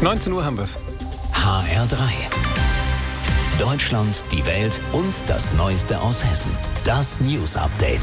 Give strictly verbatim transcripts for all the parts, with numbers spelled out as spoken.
neunzehn Uhr haben wir es. H R drei. Deutschland, die Welt und das Neueste aus Hessen. Das News Update.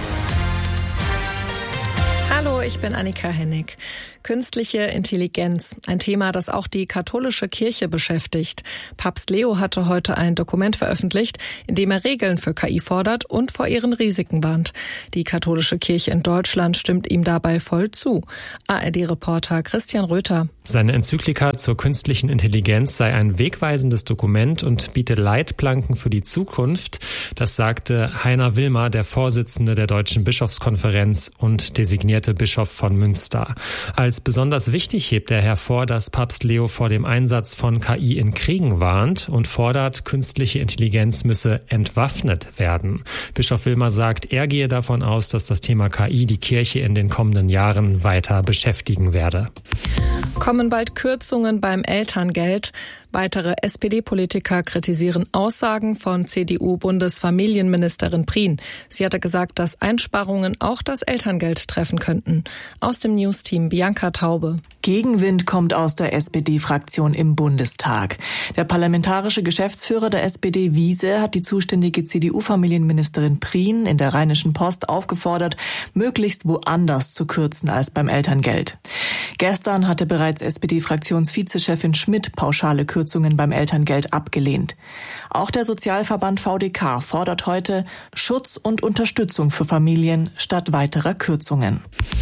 Hallo, ich bin Annika Hennig. Künstliche Intelligenz, ein Thema, das auch die katholische Kirche beschäftigt. Papst Leo hatte heute ein Dokument veröffentlicht, in dem er Regeln für K I fordert und vor ihren Risiken warnt. Die katholische Kirche in Deutschland stimmt ihm dabei voll zu. A R D-Reporter Christian Röther. Seine Enzyklika zur künstlichen Intelligenz sei ein wegweisendes Dokument und biete Leitplanken für die Zukunft. Das sagte Heiner Wilmer, der Vorsitzende der Deutschen Bischofskonferenz und designierte Bischof von Münster. Als besonders wichtig hebt er hervor, dass Papst Leo vor dem Einsatz von K I in Kriegen warnt und fordert, künstliche Intelligenz müsse entwaffnet werden. Bischof Wilmer sagt, er gehe davon aus, dass das Thema K I die Kirche in den kommenden Jahren weiter beschäftigen werde. Kommen bald Kürzungen beim Elterngeld. Weitere S P D-Politiker kritisieren Aussagen von C D U-Bundesfamilienministerin Prien. Sie hatte gesagt, dass Einsparungen auch das Elterngeld treffen könnten. Aus dem Newsteam Bianca Taube. Gegenwind kommt aus der S P D-Fraktion im Bundestag. Der parlamentarische Geschäftsführer der S P D, Wiese, hat die zuständige C D U-Familienministerin Prien in der Rheinischen Post aufgefordert, möglichst woanders zu kürzen als beim Elterngeld. Gestern hatte bereits S P D-Fraktionsvizechefin Schmidt pauschale Kürzungen beim Elterngeld abgelehnt. Auch der Sozialverband V D K fordert heute Schutz und Unterstützung für Familien statt weiterer Kürzungen.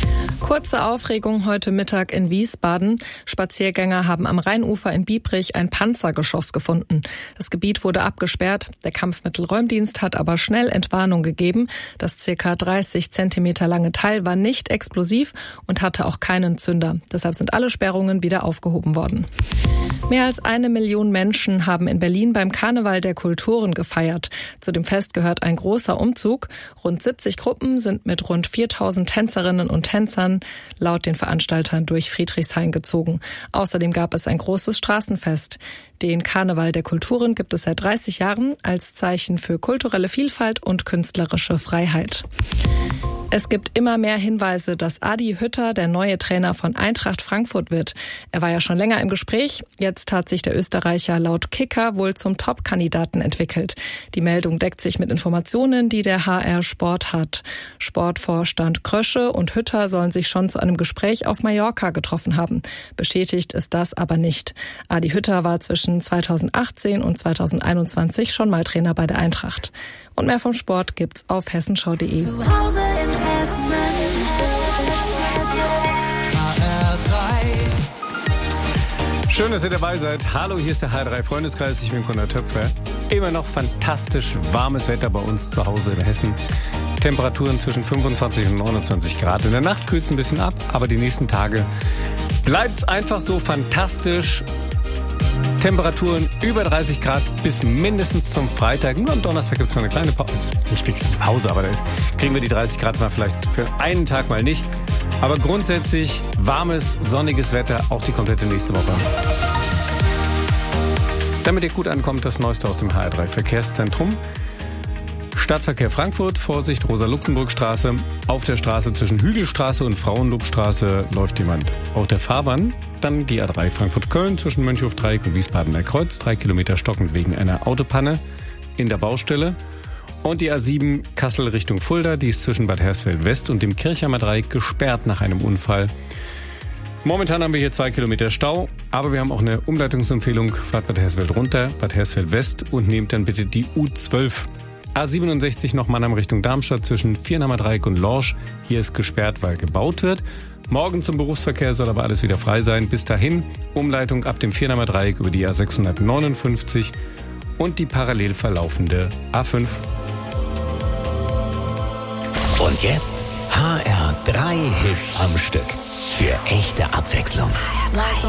Kurze Aufregung heute Mittag in Wiesbaden. Spaziergänger haben am Rheinufer in Biebrich ein Panzergeschoss gefunden. Das Gebiet wurde abgesperrt. Der Kampfmittelräumdienst hat aber schnell Entwarnung gegeben. Das ca. dreißig Zentimeter lange Teil war nicht explosiv und hatte auch keinen Zünder. Deshalb sind alle Sperrungen wieder aufgehoben worden. Mehr als eine Million Menschen haben in Berlin beim Karneval der Kulturen gefeiert. Zu dem Fest gehört ein großer Umzug. Rund siebzig Gruppen sind mit rund viertausend Tänzerinnen und Tänzern laut den Veranstaltern durch Friedrichshain gezogen. Außerdem gab es ein großes Straßenfest. Den Karneval der Kulturen gibt es seit dreißig Jahren als Zeichen für kulturelle Vielfalt und künstlerische Freiheit. Es gibt immer mehr Hinweise, dass Adi Hütter der neue Trainer von Eintracht Frankfurt wird. Er war ja schon länger im Gespräch. Jetzt hat sich der Österreicher laut Kicker wohl zum Top-Kandidaten entwickelt. Die Meldung deckt sich mit Informationen, die der H R Sport hat. Sportvorstand Krösche und Hütter sollen sich schon zu einem Gespräch auf Mallorca getroffen haben. Bestätigt ist das aber nicht. Adi Hütter war zwischen zweitausendachtzehn und zweitausendeinundzwanzig schon mal Trainer bei der Eintracht. Und mehr vom Sport gibt's auf hessenschau punkt de. Zu Hause in Hessen. H R drei. Schön, dass ihr dabei seid. Hallo, hier ist der H R drei Freundeskreis. Ich bin Gunnar Töpfer. Immer noch fantastisch warmes Wetter bei uns zu Hause in Hessen. Temperaturen zwischen fünfundzwanzig und neunundzwanzig Grad. In der Nacht kühlt es ein bisschen ab, aber die nächsten Tage bleibt es einfach so fantastisch. Temperaturen über dreißig Grad bis mindestens zum Freitag. Nur am Donnerstag gibt es noch eine kleine Pause. Nicht wirklich eine Pause, aber da ist, kriegen wir die dreißig Grad mal vielleicht für einen Tag mal nicht. Aber grundsätzlich warmes, sonniges Wetter auch die komplette nächste Woche. Damit ihr gut ankommt, das Neueste aus dem H R drei Verkehrszentrum. Stadtverkehr Frankfurt, Vorsicht, Rosa-Luxemburg-Straße. Auf der Straße zwischen Hügelstraße und Frauenlobstraße läuft jemand auf der Fahrbahn. Dann die A drei Frankfurt-Köln zwischen Mönchhof-Dreieck und Wiesbadener Kreuz. Drei Kilometer stockend wegen einer Autopanne in der Baustelle. Und die A sieben Kassel Richtung Fulda, die ist zwischen Bad Hersfeld West und dem Kirchheimer Dreieck gesperrt nach einem Unfall. Momentan haben wir hier zwei Kilometer Stau, aber wir haben auch eine Umleitungsempfehlung. Fahrt Bad Hersfeld runter, Bad Hersfeld West und nehmt dann bitte die U zwölf. A siebenundsechzig noch Mannheim Richtung Darmstadt zwischen Viernheimer Dreieck und Lorsch. Hier ist gesperrt, weil gebaut wird. Morgen zum Berufsverkehr soll aber alles wieder frei sein. Bis dahin Umleitung ab dem Viernheimer Dreieck über die A sechshundertneunundfünfzig und die parallel verlaufende A fünf. Und jetzt H R drei Hits am Stück. Für echte Abwechslung. H R drei.